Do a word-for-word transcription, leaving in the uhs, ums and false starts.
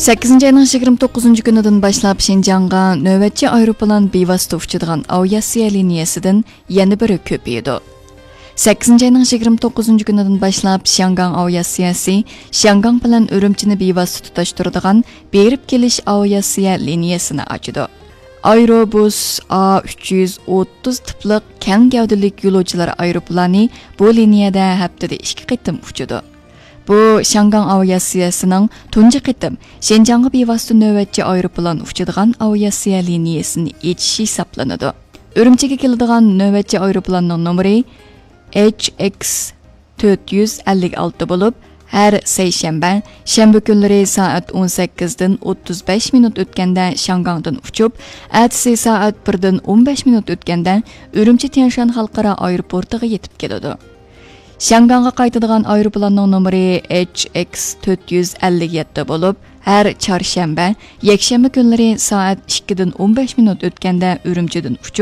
sakkizinchi ayning yigirma to'qqizinchi kunidan boshlab Şinjanға navbatchi aeroplan bevosita uchadigan aviasiya liniyasidan yana biri ko'paydi. sakkizinchi ayning yigirma to'qqizinchi kunidan boshlab Shangang aviasiyasi Shangang bilan Urumchini bevosita tutashtiradigan berib kelish aviasiya liniyasini ochdi. Aerobus A uch yuz o'ttiz tipliq keng gavdali yo'lovchilar aeroplani bu liniyada haftada ikki qitim uchadi. Bu Shangang aviasiyasining tunji qitim Şinjanға bevosita navbatchi aeroplan uchadigan aviasiya liniyasini echishi hisoblanadi. Urumchiga keladigan navbatchi aeroplanning nomeri H X to'rt yuz ellik olti bo'lib, har seshanba, shanba kunlari soat o'n sakkizdan o'ttiz besh minut o'tganda Shangangdan uchib, ertasi soat birdan o'n besh minut o'tganda Urumchi Tianshan xalqaro aeroportiga yetib keladi. Shangangga qaytadigan aeroplanning nomeri H X to'rt yuz ellik yetti bo'lib, har chorshanba, yakshanba kunlari soat ikkidan o'n besh minut o'tganda Urumchidan uchib